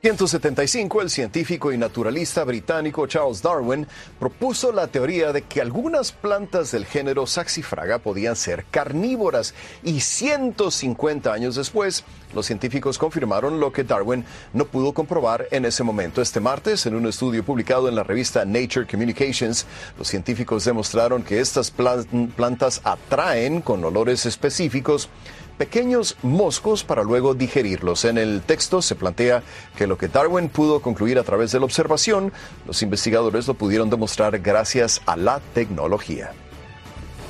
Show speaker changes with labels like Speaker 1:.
Speaker 1: En 1875, el científico y naturalista británico Charles Darwin propuso la teoría de que algunas plantas del género Saxifraga podían ser carnívoras, y 150 años después, los científicos confirmaron lo que Darwin no pudo comprobar en ese momento. Este martes, en un estudio publicado en la revista Nature Communications, los científicos demostraron que estas plantas atraen con olores específicos pequeños moscos para luego digerirlos. En el texto se plantea que lo que Darwin pudo concluir a través de la observación, los investigadores lo pudieron demostrar gracias a la tecnología.